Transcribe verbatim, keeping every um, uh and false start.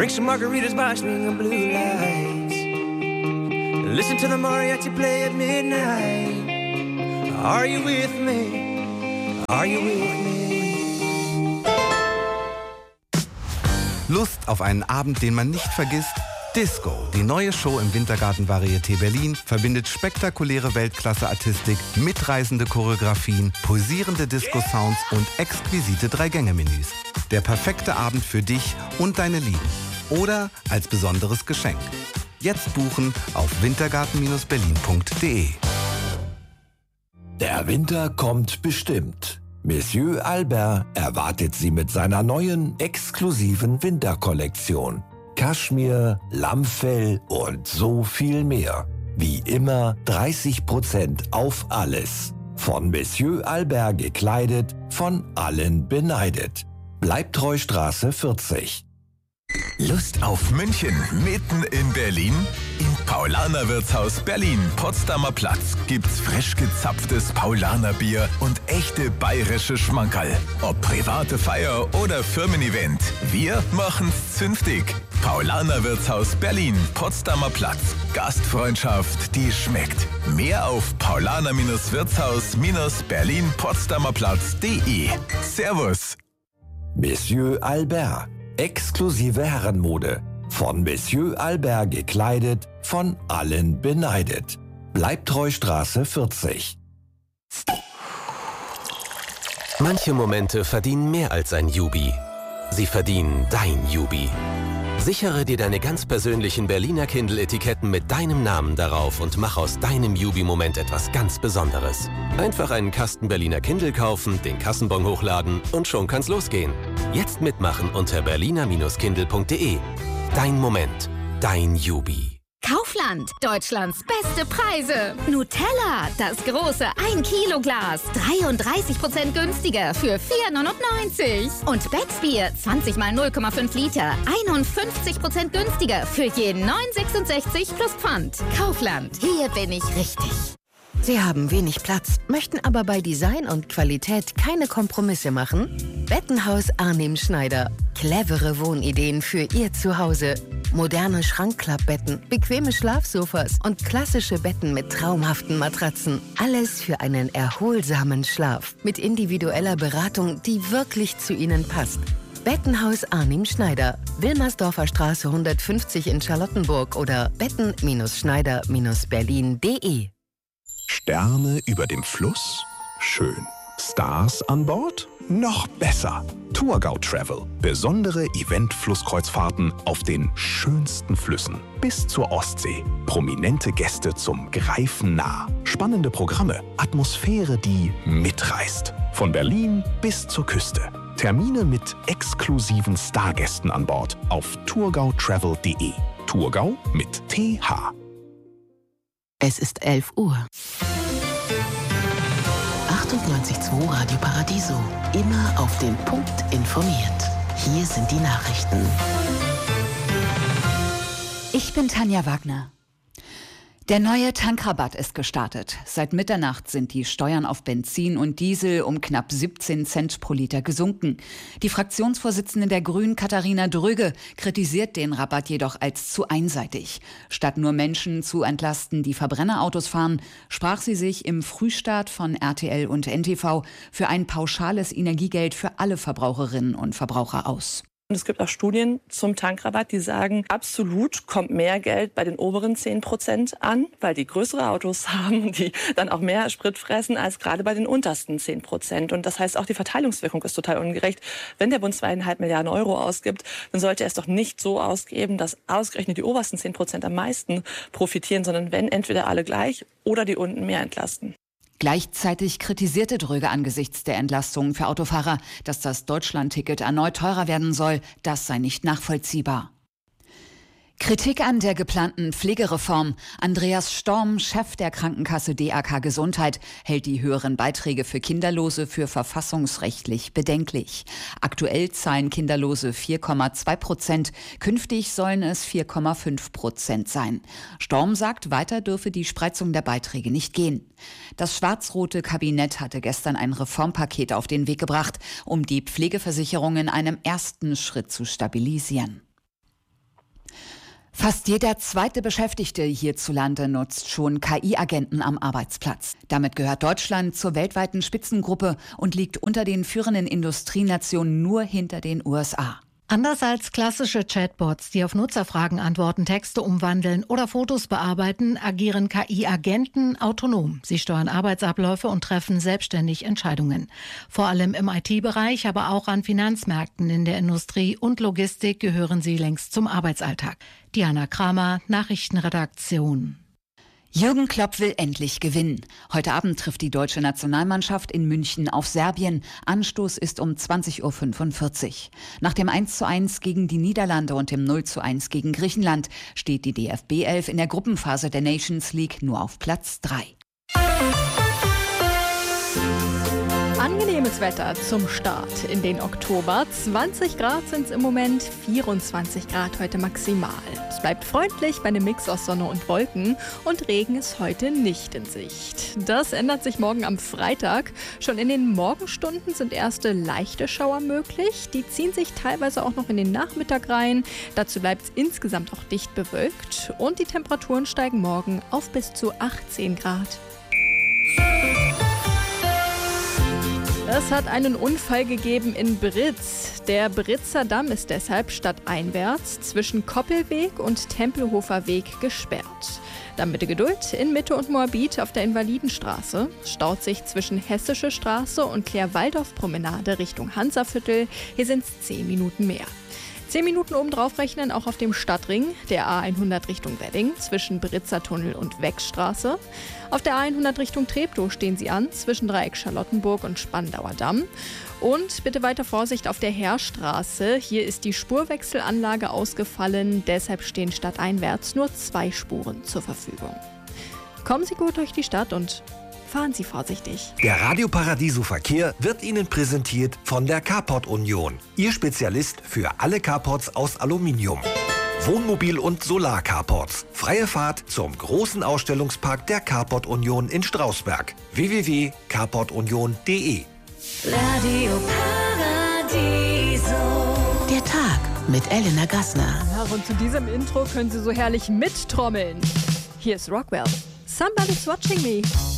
Drink some margaritas by string of blue lights. Listen to the mariachi play at midnight. Are you with me? Are you with me? Lust auf einen Abend, den man nicht vergisst? Disco, die neue Show im Wintergarten Varieté Berlin, verbindet spektakuläre Weltklasse-Artistik, mitreißende Choreografien, pulsierende Disco-Sounds und exquisite Drei-Gänge-Menüs. Der perfekte Abend für dich und deine Lieben. Oder als besonderes Geschenk. Jetzt buchen auf wintergarten berlin punkt de. Der Winter kommt bestimmt. Monsieur Albert erwartet Sie mit seiner neuen, exklusiven Winterkollektion. Kaschmir, Lammfell und so viel mehr. Wie immer dreißig Prozent auf alles. Von Monsieur Albert gekleidet, von allen beneidet. Bleibtreustraße vierzig. Lust auf München mitten in Berlin? Im Paulaner Wirtshaus Berlin, Potsdamer Platz, gibt's frisch gezapftes Paulaner Bier und echte bayerische Schmankerl. Ob private Feier oder Firmen-Event, wir machen's zünftig. Paulaner Wirtshaus Berlin, Potsdamer Platz. Gastfreundschaft, die schmeckt. Mehr auf paulaner-wirtshaus-berlin-potsdamer-platz punkt de. Servus. Monsieur Albert. Exklusive Herrenmode. Von Monsieur Albert gekleidet, von allen beneidet. Bleibtreustraße vierzig. Manche Momente verdienen mehr als ein Jubi. Sie verdienen dein Jubi. Sichere dir deine ganz persönlichen Berliner Kindle-Etiketten mit deinem Namen darauf und mach aus deinem Jubi-Moment etwas ganz Besonderes. Einfach einen Kasten Berliner Kindle kaufen, den Kassenbon hochladen und schon kann's losgehen. Jetzt mitmachen unter berliner Kindle punkt de. Dein Moment, dein Jubi. Kaufland, Deutschlands beste Preise. Nutella, das große ein Kilo Glas, dreiunddreißig Prozent günstiger für vier neunundneunzig. Und Becksbier, zwanzig mal null Komma fünf Liter, einundfünfzig Prozent günstiger für jeden neun sechsundsechzig plus Pfand. Kaufland, hier bin ich richtig. Sie haben wenig Platz, möchten aber bei Design und Qualität keine Kompromisse machen? Bettenhaus Arnim Schneider. Clevere Wohnideen für Ihr Zuhause. Moderne Schrankklappbetten, bequeme Schlafsofas und klassische Betten mit traumhaften Matratzen. Alles für einen erholsamen Schlaf. Mit individueller Beratung, die wirklich zu Ihnen passt. Bettenhaus Arnim Schneider. Wilmersdorfer Straße hundertfünfzig in Charlottenburg oder betten schneider berlin punkt de. Sterne über dem Fluss? Schön. Stars an Bord? Noch besser. Thurgau Travel. Besondere Event-Flusskreuzfahrten auf den schönsten Flüssen. Bis zur Ostsee. Prominente Gäste zum Greifen nah. Spannende Programme. Atmosphäre, die mitreißt. Von Berlin bis zur Küste. Termine mit exklusiven Stargästen an Bord auf thurgau travel punkt de. Thurgau mit T H. Es ist elf Uhr. achtundneunzig Komma zwei Radio Paradiso. Immer auf den Punkt informiert. Hier sind die Nachrichten. Ich bin Tanja Wagner. Der neue Tankrabatt ist gestartet. Seit Mitternacht sind die Steuern auf Benzin und Diesel um knapp siebzehn Cent pro Liter gesunken. Die Fraktionsvorsitzende der Grünen, Katharina Dröge, kritisiert den Rabatt jedoch als zu einseitig. Statt nur Menschen zu entlasten, die Verbrennerautos fahren, sprach sie sich im Frühstart von R T L und N T V für ein pauschales Energiegeld für alle Verbraucherinnen und Verbraucher aus. Und es gibt auch Studien zum Tankrabatt, die sagen, absolut kommt mehr Geld bei den oberen zehn Prozent an, weil die größere Autos haben, die dann auch mehr Sprit fressen, als gerade bei den untersten zehn Prozent. Und das heißt, auch die Verteilungswirkung ist total ungerecht. Wenn der Bund zweieinhalb Milliarden Euro ausgibt, dann sollte er es doch nicht so ausgeben, dass ausgerechnet die obersten zehn Prozent am meisten profitieren, sondern wenn entweder alle gleich oder die unten mehr entlasten. Gleichzeitig kritisierte Dröge angesichts der Entlastungen für Autofahrer, dass das Deutschland-Ticket erneut teurer werden soll. Das sei nicht nachvollziehbar. Kritik an der geplanten Pflegereform. Andreas Storm, Chef der Krankenkasse D A K Gesundheit, hält die höheren Beiträge für Kinderlose für verfassungsrechtlich bedenklich. Aktuell zahlen Kinderlose vier Komma zwei Prozent, künftig sollen es vier Komma fünf Prozent sein. Storm sagt, weiter dürfe die Spreizung der Beiträge nicht gehen. Das schwarz-rote Kabinett hatte gestern ein Reformpaket auf den Weg gebracht, um die Pflegeversicherung in einem ersten Schritt zu stabilisieren. Fast jeder zweite Beschäftigte hierzulande nutzt schon K I-Agenten am Arbeitsplatz. Damit gehört Deutschland zur weltweiten Spitzengruppe und liegt unter den führenden Industrienationen nur hinter den U S A. Anders als klassische Chatbots, die auf Nutzerfragen antworten, Texte umwandeln oder Fotos bearbeiten, agieren K I-Agenten autonom. Sie steuern Arbeitsabläufe und treffen selbstständig Entscheidungen. Vor allem im I T-Bereich, aber auch an Finanzmärkten, in der Industrie und Logistik gehören sie längst zum Arbeitsalltag. Diana Kramer, Nachrichtenredaktion. Jürgen Klopp will endlich gewinnen. Heute Abend trifft die deutsche Nationalmannschaft in München auf Serbien. Anstoß ist um zwanzig Uhr fünfundvierzig. Nach dem eins zu eins gegen die Niederlande und dem null zu eins gegen Griechenland steht die D F B elf in der Gruppenphase der Nations League nur auf Platz drei. Angenehmes Wetter zum Start in den Oktober. zwanzig Grad sind es im Moment, vierundzwanzig Grad heute maximal. Es bleibt freundlich bei einem Mix aus Sonne und Wolken und Regen ist heute nicht in Sicht. Das ändert sich morgen am Freitag. Schon in den Morgenstunden sind erste leichte Schauer möglich. Die ziehen sich teilweise auch noch in den Nachmittag rein. Dazu bleibt es insgesamt auch dicht bewölkt und die Temperaturen steigen morgen auf bis zu achtzehn Grad. Es hat einen Unfall gegeben in Britz. Der Britzer Damm ist deshalb stadteinwärts zwischen Koppelweg und Tempelhofer Weg gesperrt. Dann bitte Geduld, in Mitte und Moabit auf der Invalidenstraße staut sich zwischen Hessische Straße und Klär-Waldorf-Promenade Richtung Hansaviertel. Hier sind es zehn Minuten mehr. Zehn Minuten obendrauf rechnen auch auf dem Stadtring, der A hundert Richtung Wedding, zwischen Britzer Tunnel und Weckstraße. Auf der A hundert Richtung Treptow stehen Sie an, zwischen Dreieck Charlottenburg und Spandauer Damm. Und bitte weiter Vorsicht auf der Heerstraße. Hier ist die Spurwechselanlage ausgefallen, deshalb stehen stadteinwärts nur zwei Spuren zur Verfügung. Kommen Sie gut durch die Stadt und fahren Sie vorsichtig. Der Radio Paradiso Verkehr wird Ihnen präsentiert von der Carport Union. Ihr Spezialist für alle Carports aus Aluminium. Wohnmobil- und Solar-Carports. Freie Fahrt zum großen Ausstellungspark der Carport Union in Strausberg. w w w punkt carport union punkt d e. Radio Paradiso. Der Tag mit Elena Gassner. Ja, und zu diesem Intro können Sie so herrlich mittrommeln. Hier ist Rockwell. Somebody's watching me.